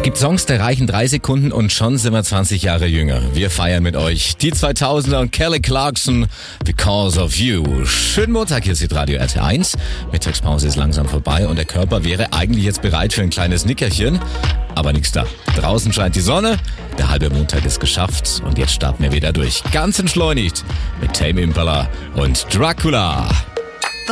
Gibt Songs, der reichen 3 Sekunden und schon sind wir 20 Jahre jünger. Wir feiern mit euch die 2000er und Kelly Clarkson, Because of You. Schönen Montag, hier ist Radio RT1. Mittagspause ist langsam vorbei und der Körper wäre eigentlich jetzt bereit für ein kleines Nickerchen. Aber nichts da. Draußen scheint die Sonne, der halbe Montag ist geschafft und jetzt starten wir wieder durch. Ganz entschleunigt mit Tame Impala und Dracula.